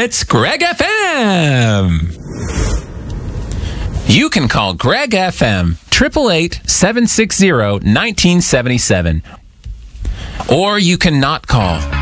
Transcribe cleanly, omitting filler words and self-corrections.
It's Greg FM. You can call Greg FM 888-760-1977. Or you can not call